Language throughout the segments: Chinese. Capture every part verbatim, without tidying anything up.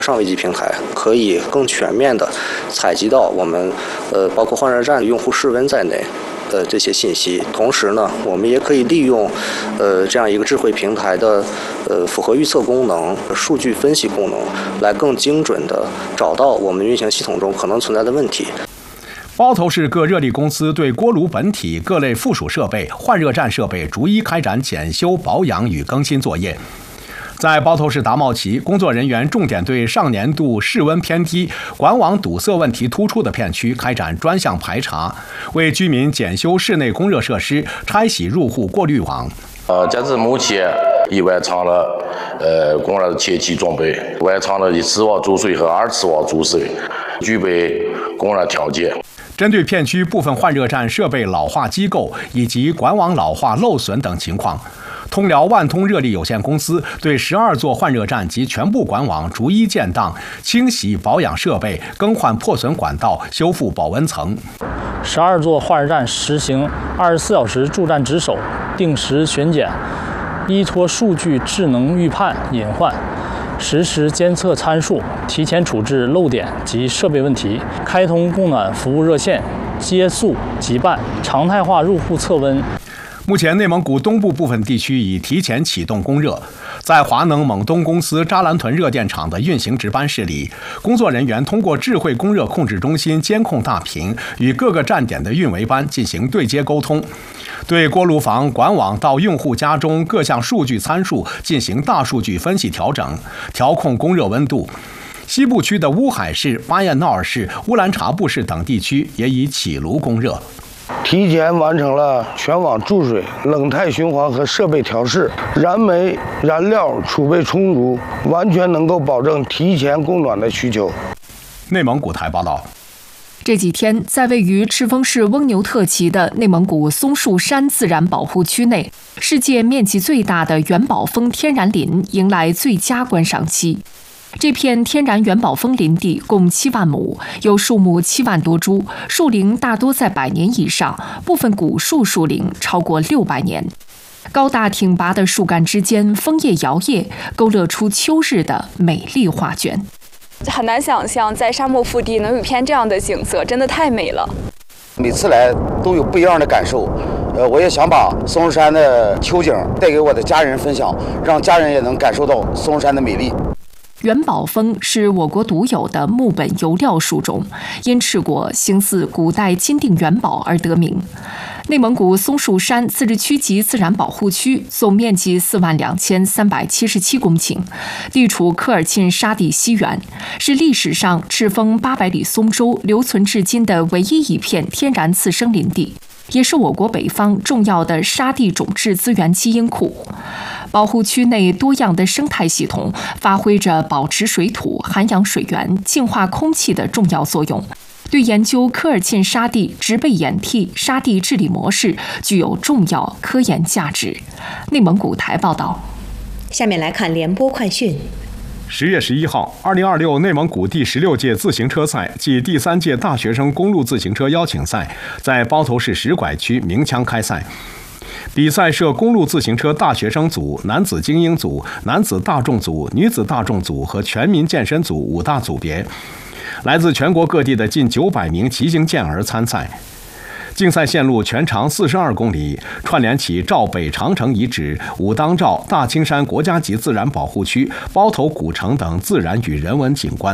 上位级平台可以更全面的采集到我们呃包括换热站用户室温在内的这些信息，同时呢，我们也可以利用呃这样一个智慧平台的呃符合预测功能、数据分析功能，来更精准的找到我们运行系统中可能存在的问题。 包头市各热力公司对锅炉本体各类附属设备、换热站设备逐一开展检修、保养与更新作业。在包头市达茂旗，工作人员重点对上年度室温偏低、管网堵塞问题突出的片区开展专项排查，为居民检修室内供热设施、拆洗入户过滤网。 呃，截至目前，已完成了呃供热前期装备，完成了一次瓦注水和二次瓦注水，具备供热条件。 针对片区部分换热站设备老化机构以及管网老化漏损等情况，通辽万通热力有限公司对十二座换热站及全部管网逐一建档、清洗保养设备、更换破损管道、修复保温层。 十二座换热站实行二十四小时驻站值守、定时巡检，依托数据智能预判隐患，实时监测参数，提前处置漏点及设备问题，开通供暖服务热线，接速即办，常态化入户测温。 目前，内蒙古东部部分地区已提前启动供热。在华能蒙东公司扎兰屯热电厂的运行值班室里，工作人员通过智慧供热控制中心监控大屏，与各个站点的运维班进行对接沟通，对锅炉房、管网到用户家中各项数据参数进行大数据分析调整，调控供热温度。西部区的乌海市、巴彦淖尔市、乌兰察布市等地区也已起炉供热。 提前完成了全网注水、冷态循环和设备调试，燃煤燃料储备充足，完全能够保证提前供暖的需求。 内蒙古台报道。 这几天，在位于赤峰市翁牛特旗的内蒙古松树山自然保护区内，世界面积最大的元宝峰天然林迎来最佳观赏期。这片天然元宝峰林地共七万亩，有树木七万多株，树龄大多在百年以上，部分古树树龄超过六百年。高大挺拔的树干之间，枫叶摇曳，勾勒出秋日的美丽画卷。 很难想象，在沙漠腹地能有一片这样的景色，真的太美了。 每次来都有不一样的感受，呃，我也想把松树山的秋景带给我的家人分享，让家人也能感受到松树山的美丽。 元宝枫是我国独有的木本油料树种，因赤果形似古代金锭元宝而得名。内蒙古松树山自治区级自然保护区总面积四万两千三百七十七公顷，地处科尔沁沙地西缘，是历史上赤峰八百里松州留存至今的唯一一片天然次生林地，也是我国北方重要的沙地种质资源基因库。保护区内多样的生态系统发挥着保持水土、涵养水源、净化空气的重要作用，对研究科尔沁沙地植被演替、沙地治理模式具有重要科研价值。内蒙古台报道。 下面来看联播快讯。 十月十一号，二零二六内蒙古第十六届自行车赛暨第三届大学生公路自行车邀请赛在包头市石拐区鸣枪开赛。比赛设公路自行车大学生组、男子精英组、男子大众组、女子大众组和全民健身组五大组别，来自全国各地的近九百名骑行健儿参赛。竞赛线路全长四十二公里，串联起赵北长城遗址、武当赵、大青山国家级自然保护区、包头古城等自然与人文景观。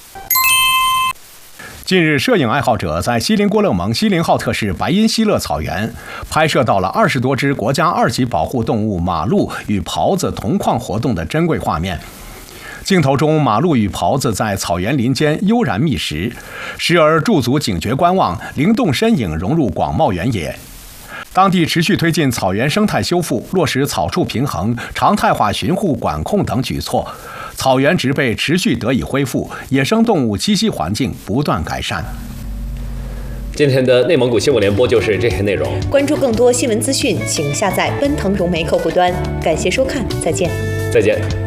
近日，摄影爱好者在锡林郭勒盟锡林浩特市白音西勒草原拍摄到了二十多只国家二级保护动物马鹿与狍子同框活动的珍贵画面。镜头中，马鹿与狍子在草原林间悠然觅食，时而驻足警觉观望，灵动身影融入广袤原野。当地持续推进草原生态修复，落实草畜平衡、常态化巡护管控等举措，草原植被持续得以恢复，野生动物栖息环境不断改善。 今天的内蒙古新闻联播就是这些内容。 关注更多新闻资讯，请下载奔腾融媒客户端。感谢收看，再见。 再见。